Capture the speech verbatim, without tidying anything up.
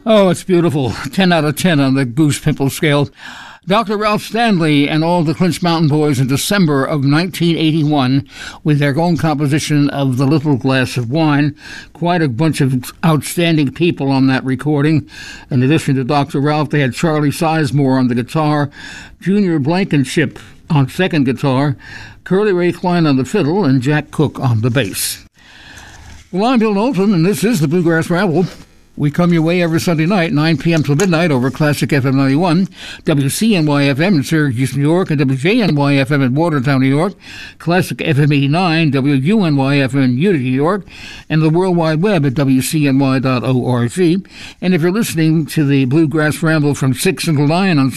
Oh, it's beautiful. ten out of ten on the Goose Pimple scale. Doctor Ralph Stanley and all the Clinch Mountain Boys in December of nineteen eighty-one with their own composition of The Little Glass of Wine. Quite a bunch of outstanding people on that recording. In addition to Doctor Ralph, they had Charlie Sizemore on the guitar, Junior Blankenship on second guitar, Curly Ray Klein on the fiddle, and Jack Cook on the bass. Well, I'm Bill Knowlton, and this is the Bluegrass Ramble. We come your way every Sunday night, nine p.m. till midnight over Classic F M ninety-one, W C N Y F M in Syracuse, New York, and W J N Y F M in Watertown, New York, Classic F M eighty-nine, W U N Y F M in Utica, New York, and the World Wide Web at W C N Y dot org. And if you're listening to the Bluegrass Ramble from six until nine on